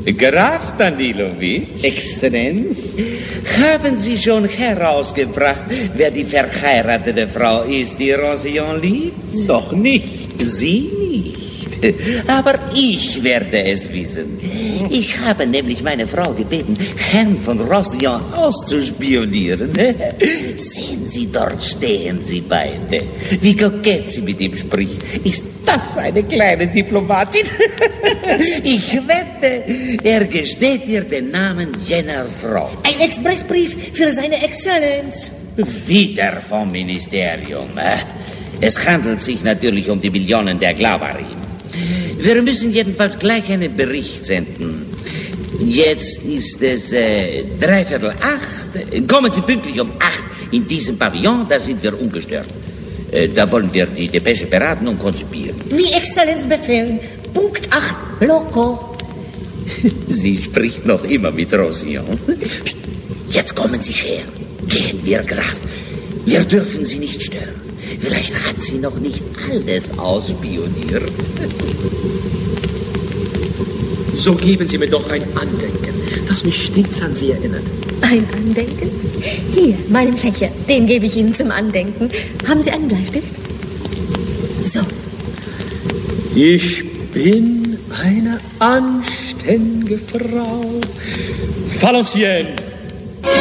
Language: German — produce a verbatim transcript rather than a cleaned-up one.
Graf Danilowitsch? Exzellenz? Haben Sie schon herausgebracht, wer die verheiratete Frau ist, die Roussillon liebt? Doch nicht. Sie nicht. Aber ich werde es wissen. Ich habe nämlich meine Frau gebeten, Herrn von Roussillon auszuspionieren. Sehen Sie, dort stehen sie beide. Wie kokett sie mit ihm spricht. Ist das eine kleine Diplomatin? Ich wette, er gesteht ihr den Namen jener Frau. Ein Expressbrief für seine Exzellenz. Wieder vom Ministerium. Es handelt sich natürlich um die Millionen der Glavarin. Wir müssen jedenfalls gleich einen Bericht senden. Jetzt ist es äh, dreiviertel acht. Kommen Sie pünktlich um acht in diesem Pavillon, da sind wir ungestört. Äh, da wollen wir die Depesche beraten und konzipieren. Wie Exzellenz befehlen. Punkt acht, loco. Sie spricht noch immer mit Roussillon. Jetzt kommen Sie her. Gehen wir, Graf. Wir dürfen Sie nicht stören. Vielleicht hat sie noch nicht alles ausspioniert. So geben Sie mir doch ein Andenken, das mich stets an Sie erinnert. Ein Andenken? Hier, meinen Fächer, den gebe ich Ihnen zum Andenken. Haben Sie einen Bleistift? So. Ich bin eine anständige Frau. Valenciennes.